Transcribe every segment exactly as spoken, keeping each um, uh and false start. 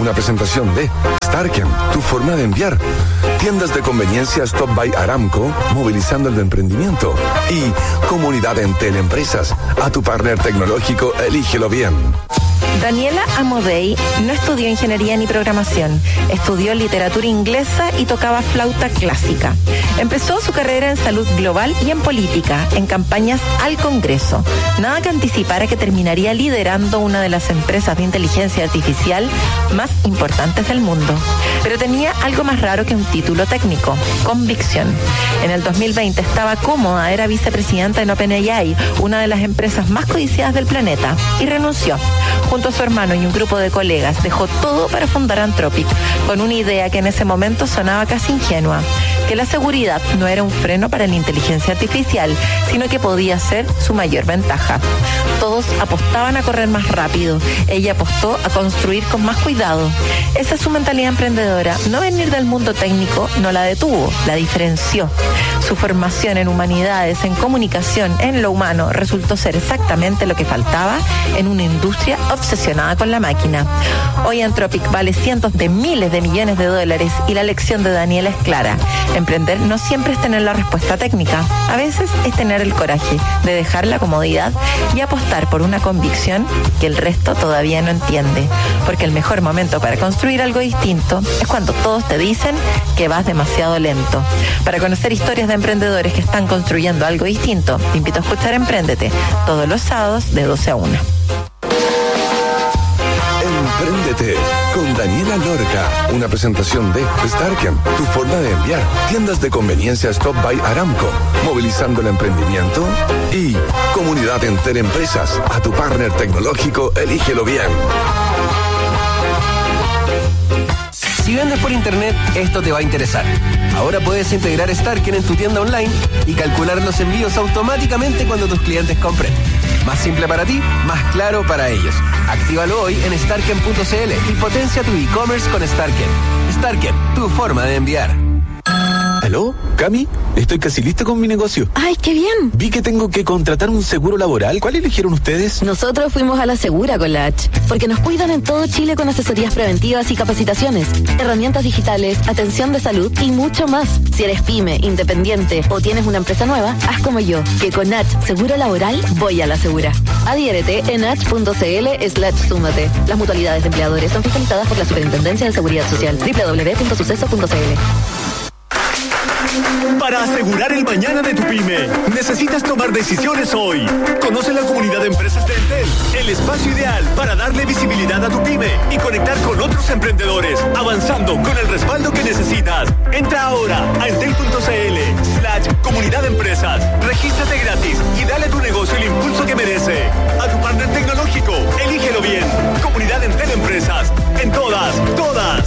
una presentación de Starken, tu forma de enviar. Tiendas de conveniencia Stop by Aramco, movilizando el emprendimiento. Y Comunidad Entel Empresas, a tu partner tecnológico, elígelo bien. Daniela Amodei no estudió ingeniería ni programación, estudió literatura inglesa y tocaba flauta clásica. Empezó su carrera en salud global y en política, en campañas al Congreso. Nada que anticipara que terminaría liderando una de las empresas de inteligencia artificial más importantes del mundo. Pero tenía algo más raro que un título técnico: convicción. En el dos mil veinte estaba cómoda, era vicepresidenta en OpenAI, una de las empresas más codiciadas del planeta, y renunció. Junto a su hermano y un grupo de colegas, dejó todo para fundar Anthropic, con una idea que en ese momento sonaba casi ingenua: que la seguridad no era un freno para la inteligencia artificial, sino que podía ser su mayor ventaja. Todos apostaban a correr más rápido, ella apostó a construir con más cuidado. Esa es su mentalidad emprendedora. No venir del mundo técnico no la detuvo, la diferenció. Su formación en humanidades, en comunicación, en lo humano, resultó ser exactamente lo que faltaba en una industria obsesionada con la máquina. Hoy Anthropic vale cientos de miles de millones de dólares y la lección de Daniela es clara: emprender no siempre es tener la respuesta técnica, a veces es tener el coraje de dejar la comodidad y apostar por una convicción que el resto todavía no entiende, porque el mejor momento para construir algo distinto es cuando todos te dicen que vas demasiado lento. Para conocer historias de emprendedores que están construyendo algo distinto, te invito a escuchar Emprendete todos los sábados de doce a una. Emprendete con Daniela Lorca, una presentación de Starken, tu forma de enviar. Tiendas de conveniencia Stop by Aramco, movilizando el emprendimiento. Y Comunidad Entel Empresas, a tu partner tecnológico, elígelo bien. Si vendes por internet, esto te va a interesar. Ahora puedes integrar Starken en tu tienda online y calcular los envíos automáticamente cuando tus clientes compren. Más simple para ti, más claro para ellos. Actívalo hoy en starken punto c l y potencia tu e-commerce con Starken. Starken, tu forma de enviar. ¿Aló? ¿Cami? Estoy casi lista con mi negocio. ¡Ay, qué bien! Vi que tengo que contratar un seguro laboral. ¿Cuál eligieron ustedes? Nosotros fuimos a la Segura con la H, porque nos cuidan en todo Chile con asesorías preventivas y capacitaciones, herramientas digitales, atención de salud y mucho más. Si eres pyme, independiente o tienes una empresa nueva, haz como yo, que con H Seguro Laboral voy a la Segura. Adhiérete en h punto c l slash súmate. Las mutualidades de empleadores son fiscalizadas por la Superintendencia de Seguridad Social. doble u doble u doble u punto suceso punto c l. Para asegurar el mañana de tu pyme, necesitas tomar decisiones hoy. Conoce la comunidad de empresas de Entel, el espacio ideal para darle visibilidad a tu pyme y conectar con otros emprendedores, avanzando con el respaldo que necesitas. Entra ahora a entel punto c l slash comunidad de empresas. Regístrate gratis y dale a tu negocio el impulso que merece. A tu partner tecnológico, elígelo bien. Comunidad Entel Empresas. En todas, todas.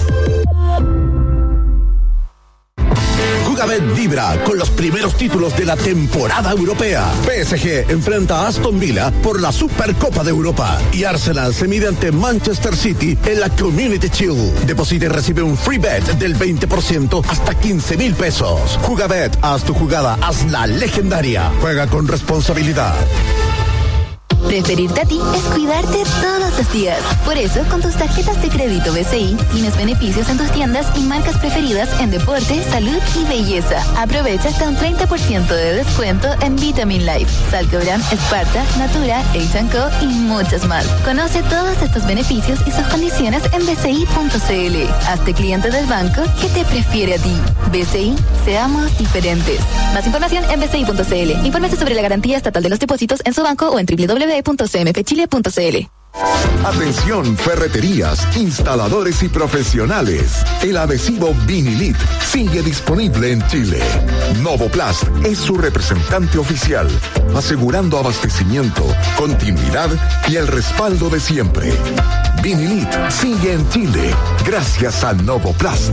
Jugabet vibra con los primeros títulos de la temporada europea. P S G enfrenta a Aston Villa por la Supercopa de Europa y Arsenal se mide ante Manchester City en la Community Shield. Deposita y recibe un free bet del veinte por ciento hasta quince mil pesos. Jugabet, haz tu jugada, hazla legendaria. Juega con responsabilidad. Preferirte a ti es cuidarte todos los días. Por eso, con tus tarjetas de crédito B C I, tienes beneficios en tus tiendas y marcas preferidas en deporte, salud y belleza. Aprovecha hasta un treinta por ciento de descuento en Vitamin Life, Salcobran, Esparta, Natura, H and Co y muchas más. Conoce todos estos beneficios y sus condiciones en b c i punto c l. Hazte cliente del banco que te prefiere a ti. B C I, seamos diferentes. Más información en b c i punto c l. Infórmese sobre la garantía estatal de los depósitos en su banco o en doble u doble u doble u punto c m f chile punto c l. Atención, ferreterías, instaladores y profesionales. El adhesivo Vinilit sigue disponible en Chile. Novoplast es su representante oficial, asegurando abastecimiento, continuidad y el respaldo de siempre. Vinilit sigue en Chile gracias a Novoplast.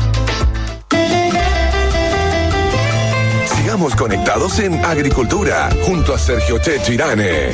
Sigamos conectados en Agricultura junto a Sergio Checho Irane.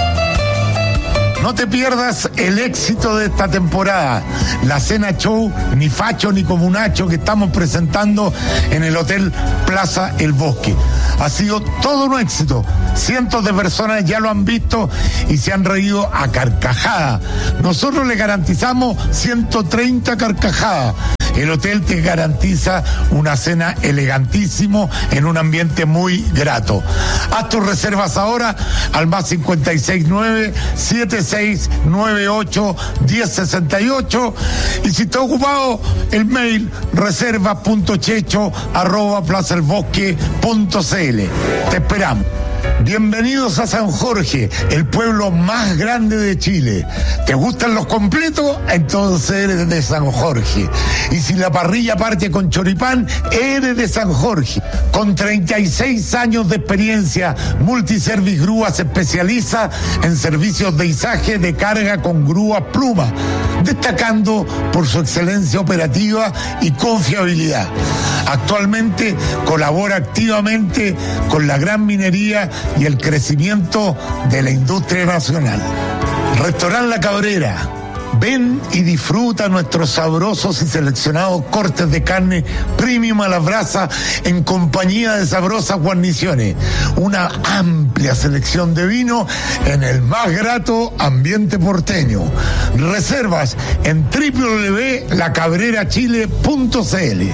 No te pierdas el éxito de esta temporada, la cena show Ni Facho ni Comunacho que estamos presentando en el Hotel Plaza El Bosque. Ha sido todo un éxito. Cientos de personas ya lo han visto y se han reído a carcajada. Nosotros le garantizamos ciento treinta carcajadas. El hotel te garantiza una cena elegantísimo en un ambiente muy grato. Haz tus reservas ahora al más cincuenta y seis nueve, setenta y seis noventa y ocho, diez sesenta y ocho, y si está ocupado el mail reserva punto checho arroba plaza el bosque punto cl. Te esperamos. Bienvenidos a San Jorge, el pueblo más grande de Chile. ¿Te gustan los completos? Entonces eres de San Jorge. Y si la parrilla parte con choripán, eres de San Jorge. Con treinta y seis años de experiencia, Multiservice Grúa se especializa en servicios de izaje de carga con grúa pluma, destacando por su excelencia operativa y confiabilidad. Actualmente colabora activamente con la gran minería y el crecimiento de la industria nacional. Restaurant La Cabrera. Ven y disfruta nuestros sabrosos y seleccionados cortes de carne premium a la brasa en compañía de sabrosas guarniciones. Una amplia selección de vino en el más grato ambiente porteño. Reservas en doble u doble u doble u punto la cabrera chile punto cl.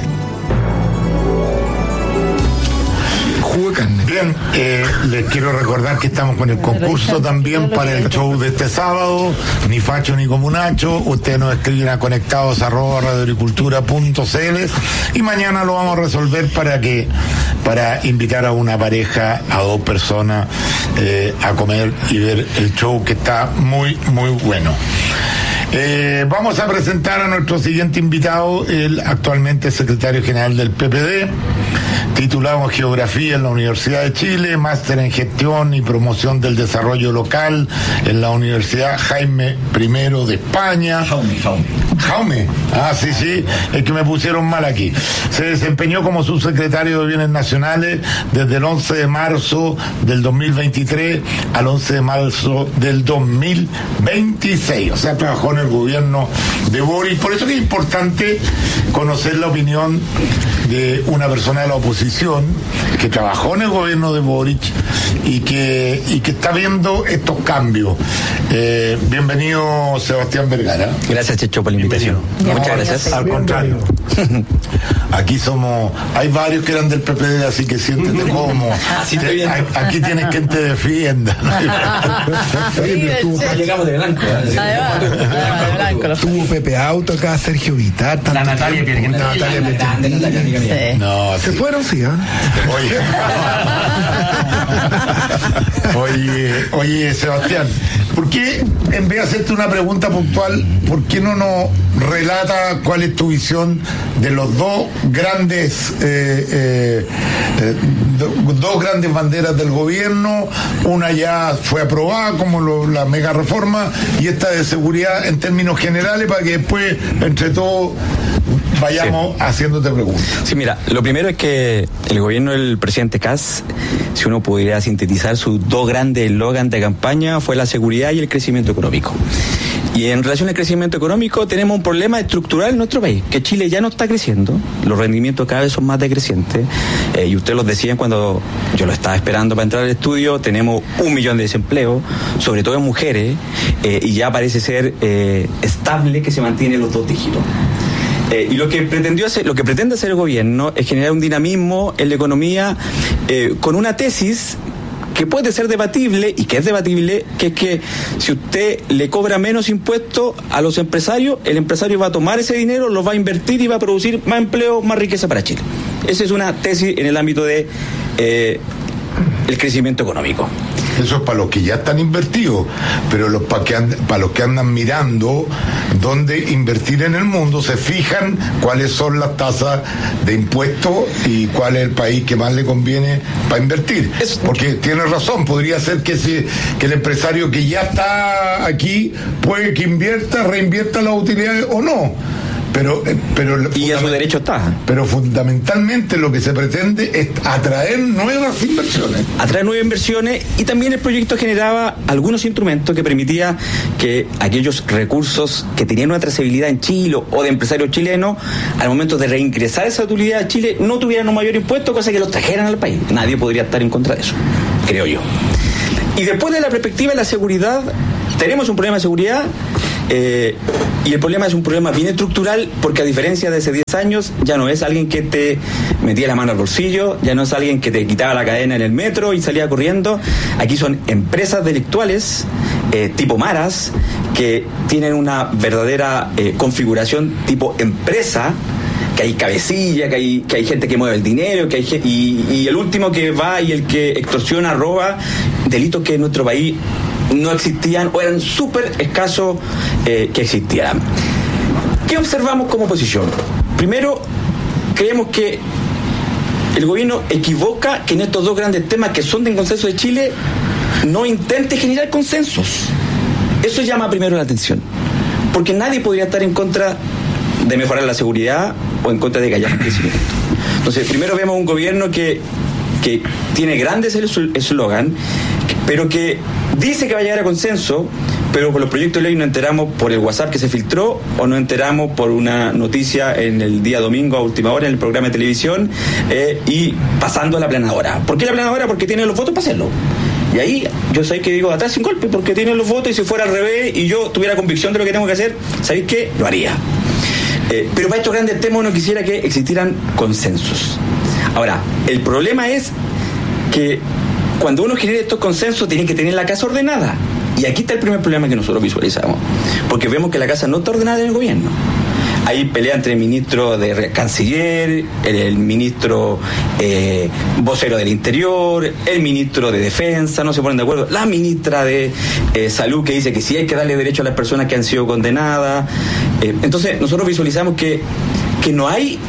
Bien, eh, les quiero recordar que estamos con el concurso también para el show de este sábado, ni facho ni comunacho. Ustedes nos escriben a conectados arroba radioagricultura punto cl y mañana lo vamos a resolver para que para invitar a una pareja, a dos personas eh, a comer y ver el show, que está muy muy bueno. Eh, vamos a presentar a nuestro siguiente invitado, el actualmente secretario general del P P D, titulado en Geografía en la Universidad de Chile, máster en Gestión y Promoción del Desarrollo Local en la Universidad Jaime primero de España. Jaume, Jaume. Jaume, ah, sí, sí, es que me pusieron mal aquí. Se desempeñó como subsecretario de Bienes Nacionales desde el once de marzo del dos mil veintitrés al once de marzo del dos mil veintiséis, o sea, trabajó en el gobierno de Boric. Por eso que es importante conocer la opinión de una persona de la oposición que trabajó en el gobierno de Boric y que, y que está viendo estos cambios. Eh, bienvenido, Sebastián Vergara. Gracias, Checho, por la invitación. No, Muchas gracias. Al contrario. Aquí somos, hay varios que eran del P P D, así que siéntete cómodo. Te, aquí tienes quien te defienda. Llegamos de blanco. Tuvo Pepe Auto acá, Sergio Vitar. La Natalia Piergentini. Natalia Piergentini. No, se fueron, sí, ¿eh? Oye. oye, oye, Sebastián, ¿por qué, en vez de hacerte una pregunta puntual, por qué no nos relata cuál es tu visión de los dos grandes eh, eh, eh, do, dos grandes banderas del gobierno? Una ya fue aprobada como lo, la mega reforma, y esta de seguridad en términos generales, para que después entre todos vayamos sí. haciéndote preguntas. Sí, mira, lo primero es que el gobierno del presidente Kast, si uno pudiera sintetizar sus dos grandes eslogans de campaña, fue la seguridad y el crecimiento económico. Y en relación al crecimiento económico tenemos un problema estructural en nuestro país, que Chile ya no está creciendo, los rendimientos cada vez son más decrecientes, eh, y ustedes los decían cuando yo lo estaba esperando para entrar al estudio, tenemos un millón de desempleos, sobre todo en mujeres, eh, y ya parece ser eh, estable que se mantiene los dos dígitos. Eh, y lo que pretendió hacer, lo que pretende hacer el gobierno es generar un dinamismo en la economía eh, con una tesis que puede ser debatible y que es debatible, que es que si usted le cobra menos impuestos a los empresarios, el empresario va a tomar ese dinero, lo va a invertir y va a producir más empleo, más riqueza para Chile. Esa es una tesis en el ámbito de eh, el crecimiento económico. Eso es para los que ya están invertidos, pero los para, que and, para los que andan mirando dónde invertir en el mundo, se fijan cuáles son las tasas de impuestos y cuál es el país que más le conviene para invertir. Es, porque tiene razón, podría ser que, se, que el empresario que ya está aquí puede que invierta, reinvierta las utilidades o no. Pero, pero y a su derecho está. Pero fundamentalmente lo que se pretende es atraer nuevas inversiones. Atraer nuevas inversiones, y también el proyecto generaba algunos instrumentos que permitía que aquellos recursos que tenían una trazabilidad en Chile o de empresarios chilenos, al momento de reingresar esa utilidad a Chile, no tuvieran un mayor impuesto, cosa que los trajeran al país. Nadie podría estar en contra de eso. creo yo. Y después de la perspectiva de la seguridad, tenemos un problema de seguridad, eh, y el problema es un problema bien estructural, porque a diferencia de hace diez años, ya no es alguien que te metía la mano al bolsillo, ya no es alguien que te quitaba la cadena en el metro y salía corriendo. Aquí son empresas delictuales, eh, tipo maras, que tienen una verdadera eh, configuración tipo empresa, que hay cabecilla, que hay, que hay gente que mueve el dinero, que hay y, y el último que va y el que extorsiona, roba, delitos que en nuestro país no existían o eran súper escasos eh, que existieran. ¿Qué observamos como oposición? Primero, creemos que el gobierno equivoca que en estos dos grandes temas que son de consenso de Chile no intente generar consensos. Eso llama primero la atención, porque nadie podría estar en contra de mejorar la seguridad o en contra de callar el crecimiento. Entonces, primero vemos un gobierno que, que tiene grandes eslogan, pero que dice que va a llegar a consenso, pero por los proyectos de ley nos enteramos por el WhatsApp que se filtró o nos enteramos por una noticia en el día domingo a última hora en el programa de televisión, eh, y pasando a la planadora. ¿Por qué la planadora? Porque tiene los votos para hacerlo. Y ahí yo sé que digo atrás sin golpe, porque tienen los votos, y si fuera al revés y yo tuviera convicción de lo que tengo que hacer, ¿sabéis qué? Lo haría. Eh, pero para estos grandes temas uno quisiera que existieran consensos. Ahora, el problema es que cuando uno genera estos consensos tiene que tener la casa ordenada. Y aquí está el primer problema que nosotros visualizamos, porque vemos que la casa no está ordenada en el gobierno. Hay pelea entre el ministro de Canciller, el, el ministro eh, vocero del Interior, el ministro de Defensa, no se ponen de acuerdo, la ministra de eh, Salud, que dice que sí hay que darle derecho a las personas que han sido condenadas. Eh, entonces nosotros visualizamos que, que no hay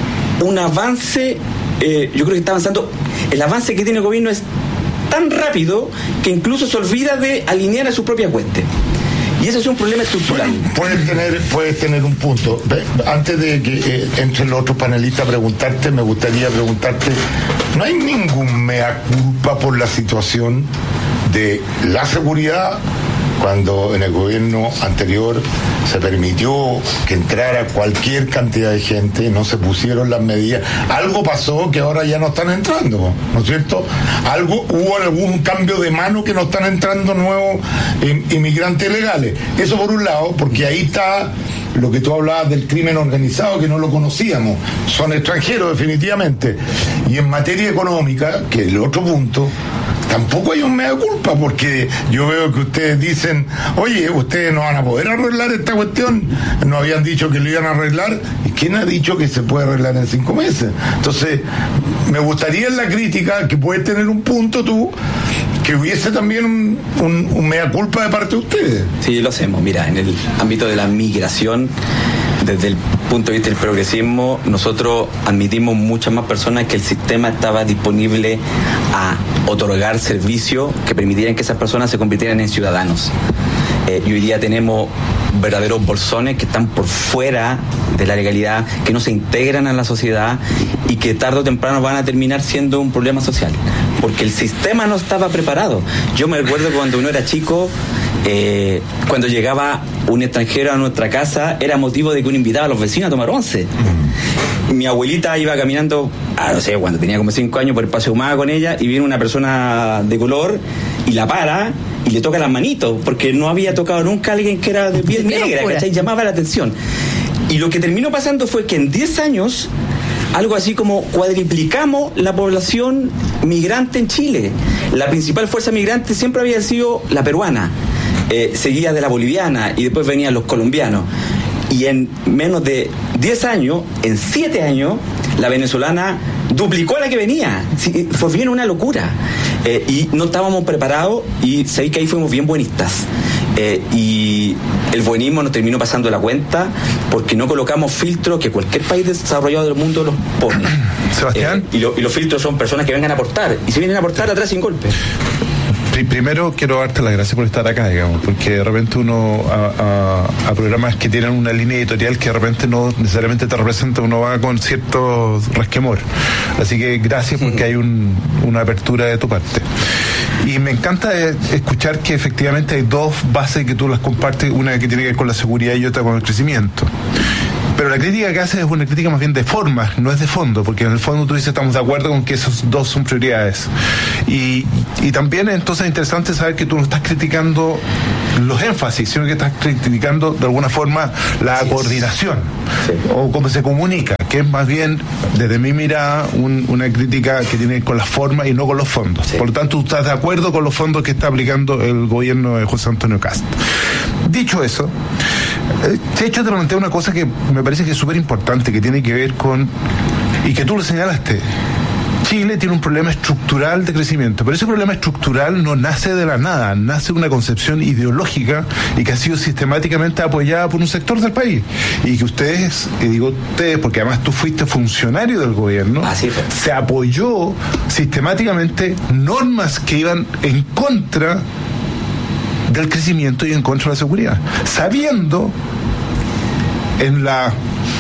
un avance, eh, yo creo que está avanzando, el avance que tiene el gobierno es tan rápido que incluso se olvida de alinear a su propia hueste. Y ese es un problema estructural. Puedes tener, puedes tener un punto. Antes de que eh, entre los otros panelistas a preguntarte, me gustaría preguntarte, ¿no hay ningún mea culpa por la situación de la seguridad cuando en el gobierno anterior se permitió que entrara cualquier cantidad de gente, no se pusieron las medidas? Algo pasó que ahora ya no están entrando, ¿no es cierto? Algo, hubo algún cambio de mano que no están entrando nuevos eh, inmigrantes legales. Eso por un lado, porque ahí está lo que tú hablabas del crimen organizado, que no lo conocíamos, son extranjeros definitivamente. Y en materia económica, que es el otro punto, tampoco hay un mea culpa, porque yo veo que ustedes dicen, oye, ustedes no van a poder arreglar esta cuestión, no habían dicho que lo iban a arreglar, y quién ha dicho que se puede arreglar en cinco meses. Entonces, me gustaría en la crítica, que puedes tener un punto tú, que hubiese también un, un, un mea culpa de parte de ustedes. Sí, lo hacemos. Mira, en el ámbito de la migración, desde el punto de vista del progresismo, nosotros admitimos muchas más personas, que el sistema estaba disponible a otorgar servicios que permitieran que esas personas se convirtieran en ciudadanos. Eh, y hoy día tenemos verdaderos bolsones que están por fuera de la legalidad, que no se integran a la sociedad y que tarde o temprano van a terminar siendo un problema social, porque el sistema no estaba preparado. Yo me acuerdo que cuando uno era chico, eh, cuando llegaba un extranjero a nuestra casa, era motivo de que uno invitaba a los vecinos a tomar once. Mi abuelita iba caminando, ah, no sé, cuando tenía como cinco años, por el Paseo Humada con ella, y viene una persona de color y la para y le toca las manitos, porque no había tocado nunca a alguien que era de piel negra, ¿cachai? Llamaba la atención. Y lo que terminó pasando fue que en diez años, algo así como cuadriplicamos la población migrante en Chile. La principal fuerza migrante siempre había sido la peruana, eh, seguida de la boliviana, y después venían los colombianos. Y en menos de diez años, en siete años, la venezolana duplicó a la que venía. Sí, fue bien una locura. Eh, y no estábamos preparados, y sabéis que ahí fuimos bien buenistas. Eh, y el buenismo nos terminó pasando la cuenta, porque no colocamos filtros que cualquier país desarrollado del mundo los pone. Sebastián. Eh, y, lo, y los filtros son personas que vengan a aportar, y si vienen a aportar atrás sin golpe. Primero quiero darte las gracias por estar acá, digamos, porque de repente uno a, a, a programas que tienen una línea editorial que de repente no necesariamente te representa, uno va con cierto resquemor. Así que gracias, porque hay un, una apertura de tu parte. Y me encanta escuchar que efectivamente hay dos bases que tú las compartes, una que tiene que ver con la seguridad y otra con el crecimiento. pero la crítica que hace es una crítica más bien de forma, no es de fondo, porque en el fondo tú dices estamos de acuerdo con que esos dos son prioridades. Y, y también entonces es interesante saber que tú no estás criticando los énfasis, sino que estás criticando de alguna forma la sí, coordinación sí. o cómo se comunica, que es más bien desde mi mirada un, una crítica que tiene que ver con las formas y no con los fondos. Sí. Por lo tanto, tú estás de acuerdo con los fondos que está aplicando el gobierno de José Antonio Kast. Dicho eso, de hecho te plantea una cosa que me parece que es súper importante, que tiene que ver con, y que tú lo señalaste, Chile tiene un problema estructural de crecimiento, pero ese problema estructural no nace de la nada, nace de una concepción ideológica y que ha sido sistemáticamente apoyada por un sector del país. Y que ustedes, y digo ustedes, porque además tú fuiste funcionario del gobierno, Así fue. se apoyó sistemáticamente normas que iban en contra del crecimiento y en contra de la seguridad, sabiendo en la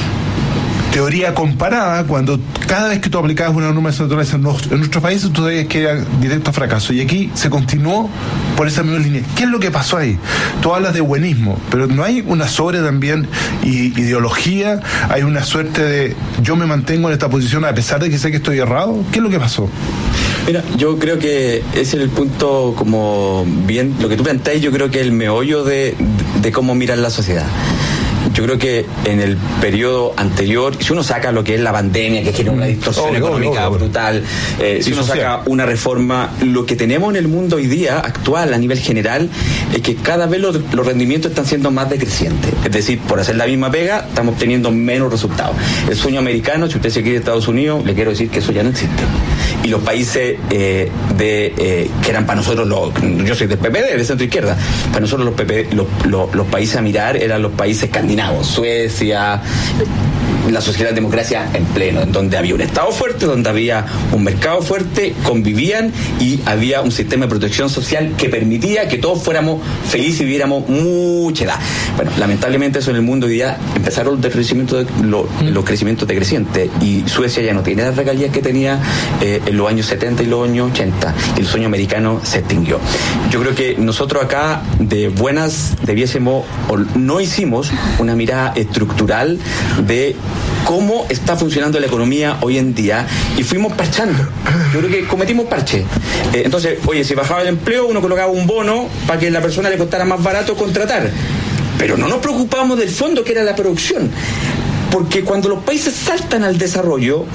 teoría comparada, cuando cada vez que tú aplicabas una norma de esa naturaleza en nuestros países, tú sabías que era directo a fracaso. Y aquí se continuó por esa misma línea. ¿Qué es lo que pasó ahí? Tú hablas de buenismo, pero no hay una sobre también ideología, hay una suerte de yo me mantengo en esta posición a pesar de que sé que estoy errado. ¿Qué es lo que pasó? Mira, yo creo que ese es el punto, como bien lo que tú planteas, yo creo que el meollo de, de cómo mirar la sociedad. Yo creo que en el periodo anterior, si uno saca lo que es la pandemia, que genera una distorsión oh, económica oh, oh, oh. brutal, eh, si uno saca una reforma, lo que tenemos en el mundo hoy día, actual, a nivel general, es que cada vez los, los rendimientos están siendo más decrecientes. Es decir, por hacer la misma pega, estamos teniendo menos resultados. El sueño americano, si usted se quiere de Estados Unidos, le quiero decir que eso ya no existe. Y los países eh, de eh, que eran para nosotros, los, yo soy del P P D, de centro izquierda, para nosotros los, P P D, los, los, los países a mirar eran los países escandinavos, Suecia, la socialdemocracia en pleno, en donde había un Estado fuerte, donde había un mercado fuerte, convivían y había un sistema de protección social que permitía que todos fuéramos felices y viviéramos mucha edad. Bueno, lamentablemente eso en el mundo hoy día empezaron los crecimientos de, lo, los crecimientos decrecientes y Suecia ya no tiene las regalías que tenía eh, en los años setenta y los años ochenta. El sueño americano se extinguió. Yo creo que nosotros acá de buenas debiésemos o no hicimos una mirada estructural de cómo está funcionando la economía hoy en día y fuimos parchando. Yo creo que cometimos parche. Eh, entonces, oye, si bajaba el empleo, uno colocaba un bono para que a la persona le costara más barato contratar. Pero no nos preocupamos del fondo, que era la producción. Porque cuando los países saltan al desarrollo,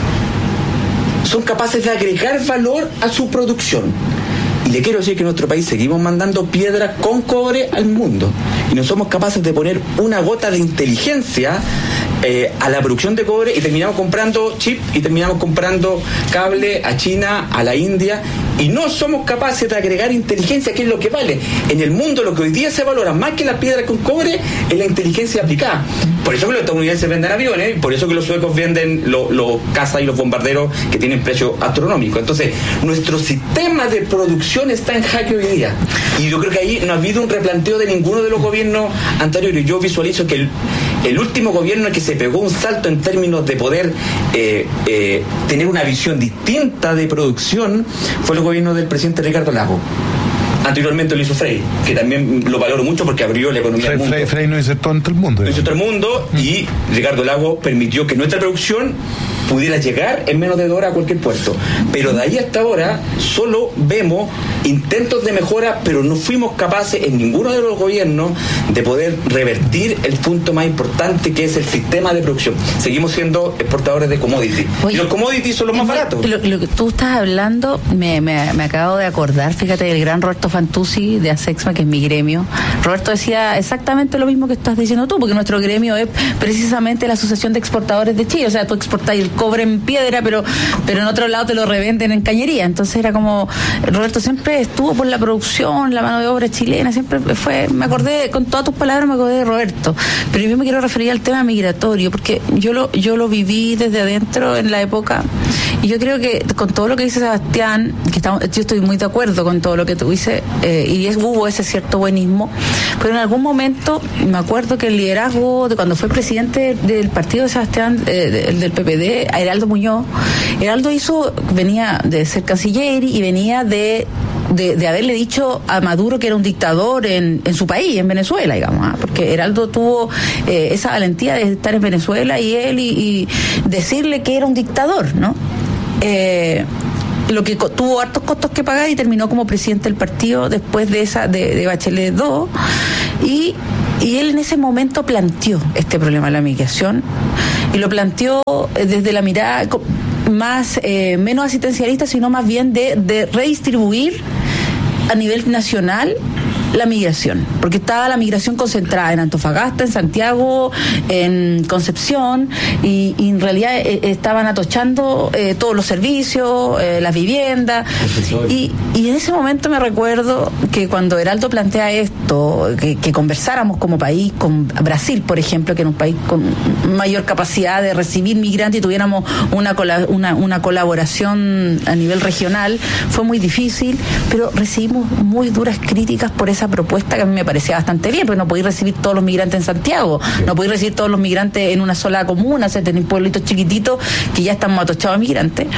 son capaces de agregar valor a su producción. Y le quiero decir que en nuestro país seguimos mandando piedra con cobre al mundo. Y no somos capaces de poner una gota de inteligencia eh, a la producción de cobre y terminamos comprando chip y terminamos comprando cable a China, a la India. Y no somos capaces de agregar inteligencia, que es lo que vale. En el mundo lo que hoy día se valora más que la piedra con cobre es la inteligencia aplicada. Por eso que los estadounidenses venden aviones, por eso que los suecos venden los lo cazas y los bombarderos que tienen precio astronómico. Entonces, nuestro sistema de producción está en jaque hoy día. Y yo creo que ahí no ha habido un replanteo de ninguno de los gobiernos anteriores. Yo visualizo que el, el último gobierno que se pegó un salto en términos de poder eh, eh, tener una visión distinta de producción fue el gobierno del presidente Ricardo Lagos. Anteriormente lo hizo Frei, que también lo valoro mucho porque abrió la economía del mundo. Frei, Frei no hizo todo el mundo. No hizo todo el mundo y Ricardo Lagos permitió que nuestra producción pudiera llegar en menos de dos horas a cualquier puerto. Pero de ahí hasta ahora solo vemos intentos de mejora, pero no fuimos capaces en ninguno de los gobiernos de poder revertir el punto más importante, que es el sistema de producción. Seguimos siendo exportadores de commodities. Oye, y los commodities son los más baratos. Lo, lo que tú estás hablando, me, me, me acabo de acordar, fíjate, del gran Roberto Fantuzzi de ASEXMA, que es mi gremio. Roberto decía exactamente lo mismo que estás diciendo tú, porque nuestro gremio es precisamente la Asociación de Exportadores de Chile. O sea, tú exportas el cobre en piedra, pero pero en otro lado te lo revenden en cañería. Entonces era como, Roberto siempre estuvo por la producción, la mano de obra chilena, siempre fue, me acordé, con todas tus palabras me acordé de Roberto. Pero yo me quiero referir al tema migratorio, porque yo lo yo lo viví desde adentro en la época, y yo creo que con todo lo que dice Sebastián, que estamos, yo estoy muy de acuerdo con todo lo que tú dices, eh, y es, hubo ese cierto buenismo, pero en algún momento me acuerdo que el liderazgo de cuando fue presidente del partido de Sebastián, eh, del, del P P D, Heraldo Muñoz, Heraldo hizo, venía de ser canciller y venía de de, de haberle dicho a Maduro que era un dictador en, en su país, en Venezuela, digamos, ¿eh? Porque Heraldo tuvo eh, esa valentía de estar en Venezuela y él y, y decirle que era un dictador, ¿no? Eh, lo que co- tuvo hartos costos que pagar y terminó como presidente del partido después de esa de, de Bachelet dos y, y él en ese momento planteó este problema de la migración y lo planteó desde la mirada más eh, menos asistencialista, sino más bien de, de redistribuir a nivel nacional la migración, porque estaba la migración concentrada en Antofagasta, en Santiago, en Concepción, y, y en realidad eh, estaban atochando eh, todos los servicios, eh, las viviendas, y, y en ese momento me recuerdo que cuando Heraldo plantea esto, que, que conversáramos como país con Brasil, por ejemplo, que era un país con mayor capacidad de recibir migrantes y tuviéramos una, cola, una, una colaboración a nivel regional, fue muy difícil, pero recibimos muy duras críticas por esa propuesta que a mí me parecía bastante bien, porque no podéis recibir todos los migrantes en Santiago, sí. No podéis recibir todos los migrantes en una sola comuna, o sea, tenéis pueblitos chiquititos que ya están atochados de migrantes.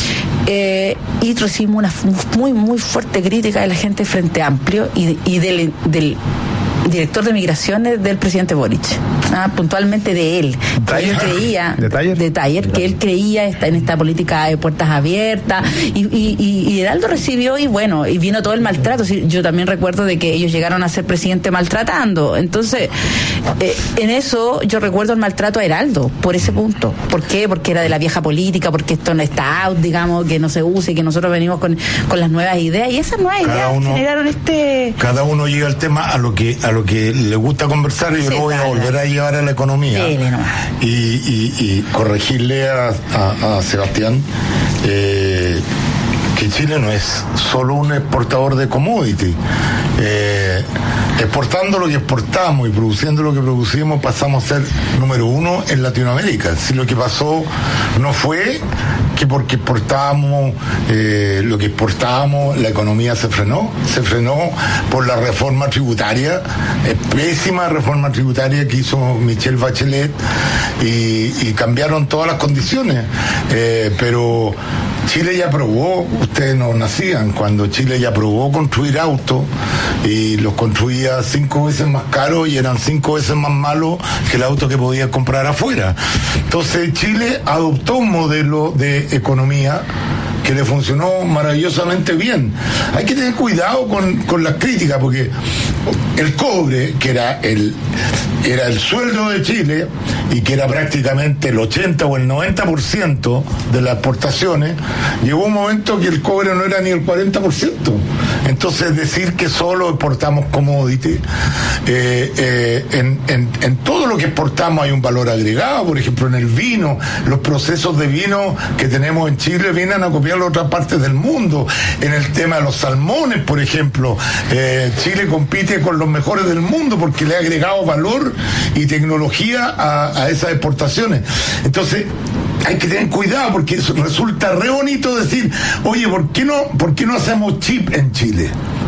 Eh, y recibimos una muy, muy fuerte crítica de la gente de Frente Amplio y, y del, del director de migraciones del presidente Boric, ah, puntualmente de él. Que él creía, de Taller, de Taller que él creía esta, en esta política de puertas abiertas, y, y, y, y Heraldo recibió, y bueno, y vino todo el maltrato. Yo también recuerdo de que ellos llegaron a ser presidente maltratando. Entonces, eh, en eso yo recuerdo el maltrato a Heraldo, por ese punto. ¿Por qué? Porque era de la vieja política, porque esto no está out, digamos, que no se use, y que nosotros venimos con, con las nuevas ideas, y esas nuevas cada ideas uno, generaron este... Cada uno llega al tema a lo que a lo que le gusta conversar, y yo sí, lo voy a volver a llevar a la economía y, y, y corregirle a, a, a Sebastián eh, que Chile no es solo un exportador de commodity. Eh, exportando lo que exportamos y produciendo lo que producimos pasamos a ser número uno en Latinoamérica. Si lo que pasó no fue que porque exportábamos eh, lo que exportábamos la economía se frenó, se frenó por la reforma tributaria, eh, pésima reforma tributaria que hizo Michelle Bachelet, y, y cambiaron todas las condiciones, eh, pero Chile ya probó, ustedes no nacían cuando Chile ya probó construir autos y los construía cinco veces más caros y eran cinco veces más malos que el auto que podía comprar afuera. Entonces Chile adoptó un modelo de economía que le funcionó maravillosamente bien. Hay que tener cuidado con, con las críticas, porque el cobre, que era el, era el sueldo de Chile y que era prácticamente el ochenta o el noventa por ciento de las exportaciones, llegó un momento que el cobre no era ni el cuarenta por ciento. Entonces decir que solo exportamos commodity, eh, eh, en, en, en todo lo que exportamos hay un valor agregado. Por ejemplo, en el vino, los procesos de vino que tenemos en Chile vienen a copiar las otras partes del mundo. En el tema de los salmones, por ejemplo, eh, Chile compite con los mejores del mundo porque le ha agregado valor y tecnología a, a esas exportaciones. Entonces hay que tener cuidado, porque eso resulta re bonito decir, oye, ¿por qué no, por qué no hacemos chip en Chile?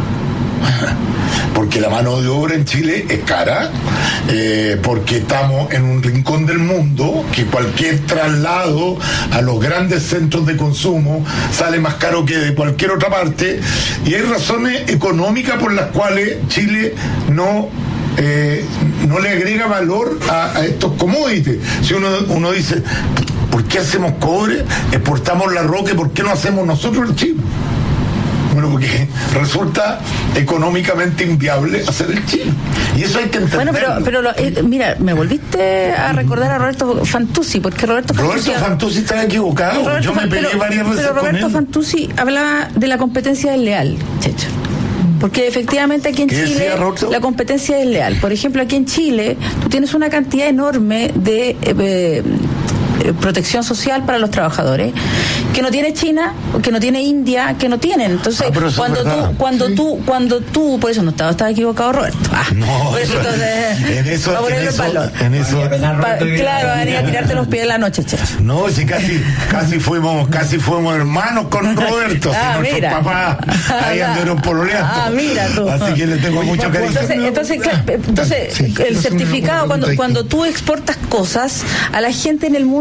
Porque la mano de obra en Chile es cara, eh, porque estamos en un rincón del mundo que cualquier traslado a los grandes centros de consumo sale más caro que de cualquier otra parte, y hay razones económicas por las cuales Chile no eh, no le agrega valor a, a estos commodities. Si uno, uno dice, ¿por qué hacemos cobre? Exportamos la roca, ¿por qué no hacemos nosotros el chip? Bueno, porque resulta económicamente inviable hacer el chip. Y eso hay que entenderlo. Bueno, pero, pero lo, eh, mira, me volviste a recordar a Roberto Fantuzzi, porque Roberto Fantuzzi... Roberto Fantuzzi está equivocado. Roberto, Yo me peleé pero, varias veces pero Roberto con él. Fantuzzi hablaba de la competencia desleal, Checho. Porque efectivamente aquí en Chile la competencia es desleal. Por ejemplo, aquí en Chile tú tienes una cantidad enorme de... Eh, protección social para los trabajadores que no tiene China, que no tiene India, que no tienen. Entonces, ah, cuando tú, cuando sí. tú, cuando tú, por eso no estaba, estaba equivocado Roberto. Ah, no, por eso, entonces, en eso, va a ponerle en el valor. Eso, en eso, pa, claro, va a venir a tirarte los pies en la noche, che. No, si casi, casi fuimos, casi fuimos hermanos con Roberto. Ah, si nuestros mira. papás ahí anduvieron pololeando. Ah, mira tú. Así que le tengo mucho cariño. Entonces, entonces, claro, entonces sí, el certificado, cuando, cuando tú exportas cosas, a la gente en el mundo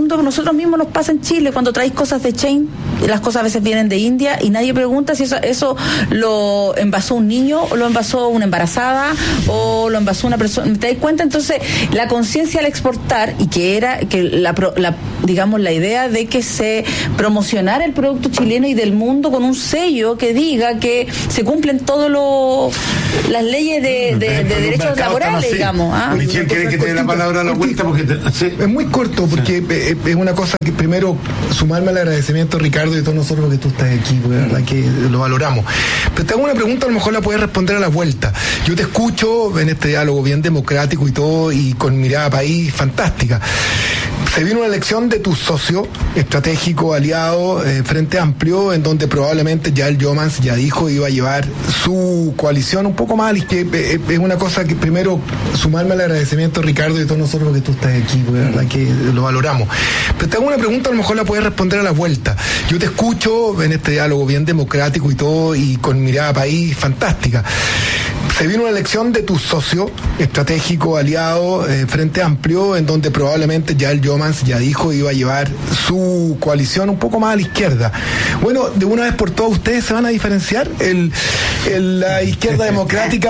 mundo, nosotros mismos nos pasa en Chile, cuando traéis cosas de Chain, las cosas a veces vienen de India y nadie pregunta si eso, eso lo envasó un niño o lo envasó una embarazada o lo envasó una persona. ¿Te das cuenta? Entonces, la conciencia al exportar, y que era que la, la digamos la idea de que se promocionara el producto chileno y del mundo con un sello que diga que se cumplen todas las leyes de, de, de derechos laborales, digamos. ¿Ah? Michelle, ¿quiere que te dé la palabra a la vuelta? Porque te, sí. Es muy corto, porque sí. es una cosa que primero sumarme al agradecimiento, Ricardo, y a todos nosotros que tú estás aquí, porque la verdad que lo valoramos. Pero te hago una pregunta, a lo mejor la puedes responder a la vuelta. Yo te escucho en este diálogo bien democrático y todo, y con mirada país fantástica. Se vino una elección de tu socio estratégico, aliado, eh, Frente Amplio, en donde probablemente ya el Jomans ya dijo iba a llevar su coalición un poco más a la izquierda. Eh, es una cosa que primero sumarme al agradecimiento, Ricardo, y a todos nosotros que tú estás aquí, porque la verdad que lo valoramos. Pero te hago una pregunta, a lo mejor la puedes responder a la vuelta. Yo te escucho en este diálogo bien democrático y todo, y con mirada país fantástica. Se vino una elección de tu socio estratégico, aliado, eh, Frente Amplio, en donde probablemente ya el Jomans ya dijo iba a llevar su coalición un poco más a la izquierda. Bueno, de una vez por todas, ¿ustedes se van a diferenciar? El, el, la izquierda democrática